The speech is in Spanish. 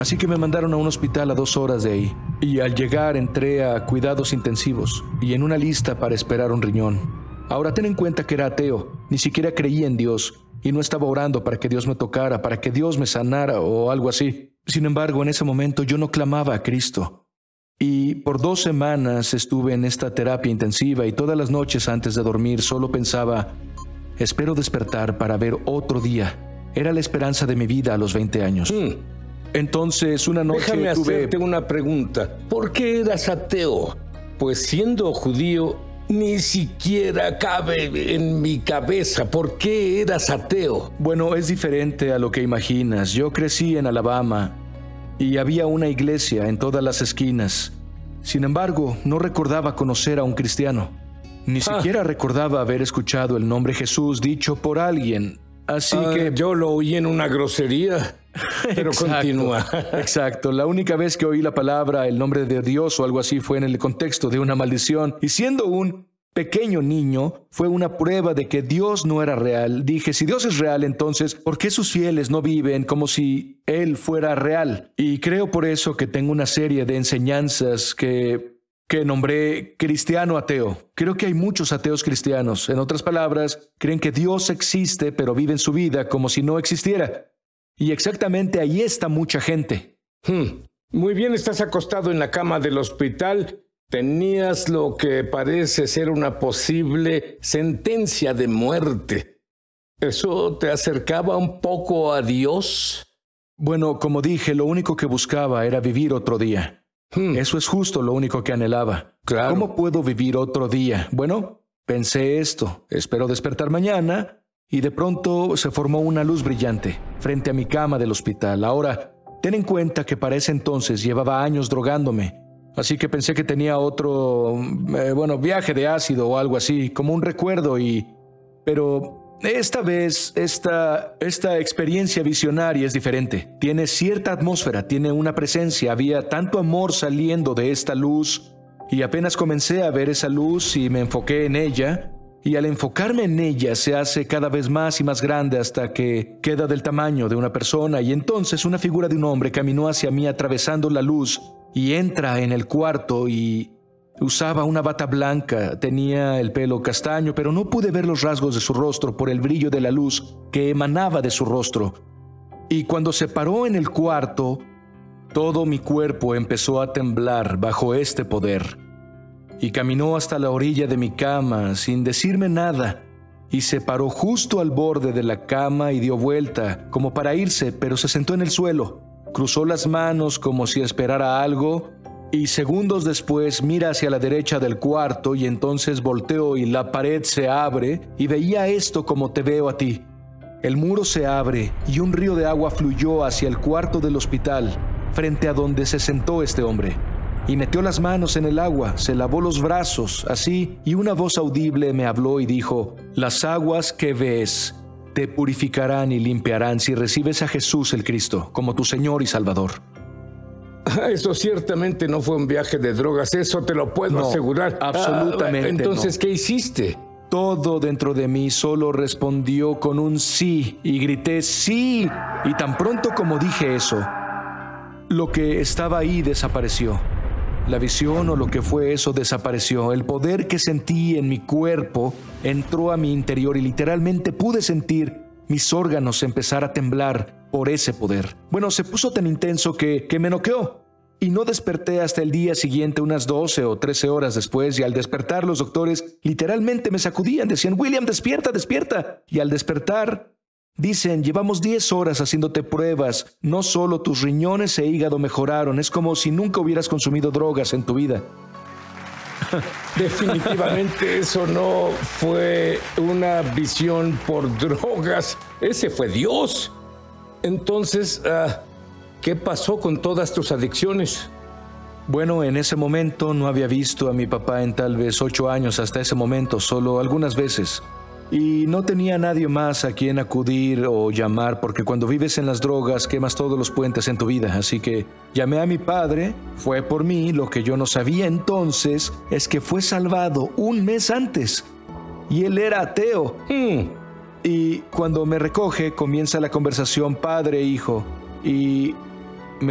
Así que me mandaron a un hospital a 2 horas de ahí. Y al llegar entré a cuidados intensivos y en una lista para esperar un riñón. Ahora ten en cuenta que era ateo, ni siquiera creía en Dios y no estaba orando para que Dios me tocara, para que Dios me sanara o algo así. Sin embargo, en ese momento yo no clamaba a Cristo. Y por 2 semanas estuve en esta terapia intensiva y todas las noches antes de dormir solo pensaba, espero despertar para ver otro día. Era la esperanza de mi vida a los 20 años. Entonces, una noche Déjame hacerte una pregunta. ¿Por qué eras ateo? Pues siendo judío, ni siquiera cabe en mi cabeza. ¿Por qué eras ateo? Bueno, es diferente a lo que imaginas. Yo crecí en Alabama y había una iglesia en todas las esquinas. Sin embargo, no recordaba conocer a un cristiano. Ni siquiera recordaba haber escuchado el nombre Jesús dicho por alguien. Así que... Yo lo oí en una grosería, pero continúa. Exacto. La única vez que oí la palabra, el nombre de Dios o algo así, fue en el contexto de una maldición. Y siendo un pequeño niño, fue una prueba de que Dios no era real. Dije, si Dios es real, entonces, ¿por qué sus fieles no viven como si Él fuera real? Y creo por eso que tengo una serie de enseñanzas que nombré cristiano ateo. Creo que hay muchos ateos cristianos. En otras palabras, creen que Dios existe, pero viven su vida como si no existiera. Y exactamente ahí está mucha gente. Muy bien, estás acostado en la cama del hospital. Tenías lo que parece ser una posible sentencia de muerte. ¿Eso te acercaba un poco a Dios? Bueno, como dije, lo único que buscaba era vivir otro día. Eso es justo lo único que anhelaba. Claro. ¿Cómo puedo vivir otro día? Bueno, pensé esto. Espero despertar mañana. Y de pronto se formó una luz brillante frente a mi cama del hospital. Ahora, ten en cuenta que para ese entonces llevaba años drogándome. Así que pensé que tenía otro, viaje de ácido o algo así, como un recuerdo Pero esta vez, esta experiencia visionaria es diferente. Tiene cierta atmósfera, tiene una presencia. Había tanto amor saliendo de esta luz y apenas comencé a ver esa luz y me enfoqué en ella. Y al enfocarme en ella se hace cada vez más y más grande hasta que queda del tamaño de una persona y entonces una figura de un hombre caminó hacia mí atravesando la luz y entra en el cuarto y usaba una bata blanca, tenía el pelo castaño, pero no pude ver los rasgos de su rostro por el brillo de la luz que emanaba de su rostro. Y cuando se paró en el cuarto, todo mi cuerpo empezó a temblar bajo este poder. Y caminó hasta la orilla de mi cama sin decirme nada, y se paró justo al borde de la cama y dio vuelta, como para irse, pero se sentó en el suelo. Cruzó las manos como si esperara algo, y segundos después mira hacia la derecha del cuarto y entonces volteó y la pared se abre y veía esto como te veo a ti. El muro se abre y un río de agua fluyó hacia el cuarto del hospital, frente a donde se sentó este hombre. Y metió las manos en el agua, se lavó los brazos, así, y una voz audible me habló y dijo, las aguas que ves te purificarán y limpiarán si recibes a Jesús el Cristo como tu Señor y Salvador. Eso ciertamente no fue un viaje de drogas, eso te lo puedo asegurar. Absolutamente entonces, no. ¿qué hiciste? Todo dentro de mí solo respondió con un sí, y grité sí, y tan pronto como dije eso, lo que estaba ahí desapareció. La visión o lo que fue eso desapareció. El poder que sentí en mi cuerpo entró a mi interior y literalmente pude sentir mis órganos empezar a temblar por ese poder. Bueno, se puso tan intenso que me noqueó. Y no desperté hasta el día siguiente, unas 12 o 13 horas después, y al despertar los doctores literalmente me sacudían, decían, William, despierta, despierta. Y al despertar, dicen, llevamos 10 horas haciéndote pruebas, no solo tus riñones e hígado mejoraron, es como si nunca hubieras consumido drogas en tu vida. Definitivamente eso no fue una visión por drogas, ese fue Dios. Entonces, ¿qué pasó con todas tus adicciones? Bueno, en ese momento no había visto a mi papá en tal vez 8 años hasta ese momento, solo algunas veces. Y no tenía nadie más a quien acudir o llamar, porque cuando vives en las drogas quemas todos los puentes en tu vida. Así que llamé a mi padre, fue por mí. Lo que yo no sabía entonces es que fue salvado un mes antes. Y él era ateo. Y cuando me recoge, comienza la conversación padre-hijo. Y